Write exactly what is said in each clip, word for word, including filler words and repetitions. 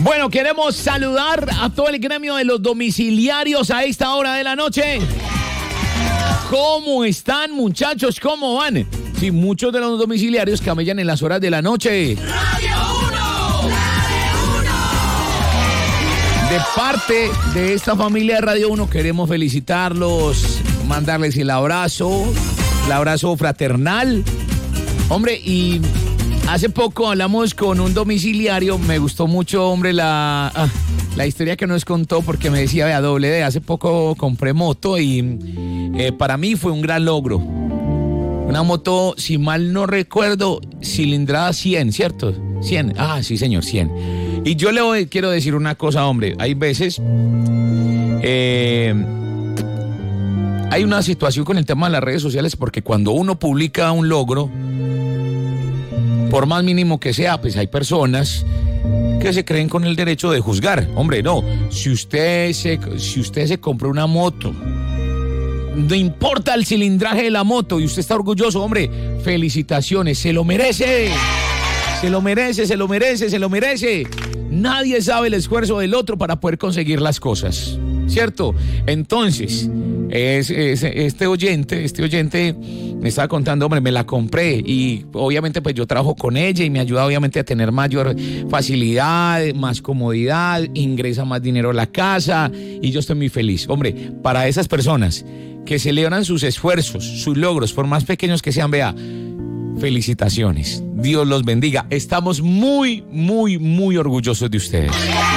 Bueno, queremos saludar a todo el gremio de los domiciliarios a esta hora de la noche. ¿Cómo están, muchachos? ¿Cómo van? Sí, muchos de los domiciliarios camellan en las horas de la noche. Radio uno, Radio uno. De parte de esta familia de Radio uno queremos felicitarlos, mandarles el abrazo, el abrazo fraternal. Hombre, y hace poco hablamos con un domiciliario, me gustó mucho, hombre, la, ah, la historia que nos contó, porque me decía, vea, doble D, hace poco compré moto y eh, para mí fue un gran logro. Una moto, si mal no recuerdo, cilindrada cien, ¿cierto? cien, ah, sí señor, cien. Y yo le voy, quiero decir una cosa, hombre, hay veces, eh, hay una situación con el tema de las redes sociales, porque cuando uno publica un logro, por más mínimo que sea, pues hay personas que se creen con el derecho de juzgar. Hombre, no, si usted se, si usted se compró una moto, no importa el cilindraje de la moto y usted está orgulloso, hombre, felicitaciones, se lo merece, se lo merece, se lo merece, se lo merece. Nadie sabe el esfuerzo del otro para poder conseguir las cosas, ¿cierto? Entonces, es, es, este oyente, este oyente me estaba contando, hombre, me la compré y obviamente pues yo trabajo con ella y me ayuda obviamente a tener mayor facilidad, más comodidad, ingresa más dinero a la casa y yo estoy muy feliz. Hombre, para esas personas que celebran sus esfuerzos, sus logros, por más pequeños que sean, vea, felicitaciones. Dios los bendiga. Estamos muy, muy, muy orgullosos de ustedes.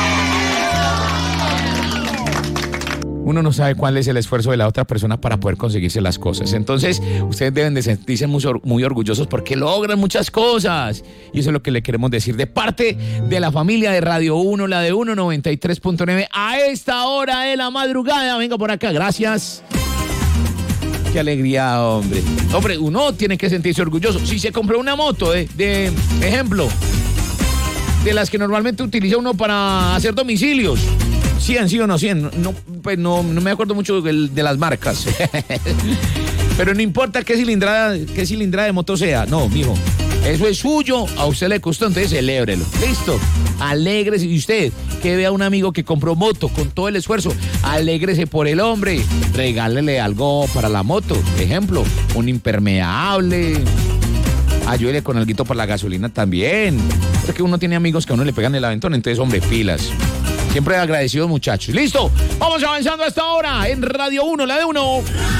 Uno no sabe cuál es el esfuerzo de la otra persona para poder conseguirse las cosas. Entonces, ustedes deben de sentirse muy, muy orgullosos porque logran muchas cosas. Y eso es lo que le queremos decir de parte de la familia de Radio uno, la de uno noventa y tres punto nueve, a esta hora de la madrugada. Venga por acá, gracias. Qué alegría, hombre. Hombre, uno tiene que sentirse orgulloso. Si se compró una moto, eh, de ejemplo, de las que normalmente utiliza uno para hacer domicilios, cien, sí o no, cien, no, pues no, no me acuerdo mucho de, de las marcas. Pero no importa qué cilindrada, qué cilindrada de moto sea, no, mijo, eso es suyo, a usted le costó, entonces celébrelo. Listo, alégrese. Y usted que vea a un amigo que compró moto con todo el esfuerzo, alégrese por el hombre, regálele algo para la moto, ejemplo, un impermeable, ayúdele con alguito para la gasolina también, porque uno tiene amigos que a uno le pegan el aventón, entonces, hombre, pilas. Siempre agradecidos, muchachos. ¡Listo! Vamos avanzando hasta ahora en Radio uno, la de uno.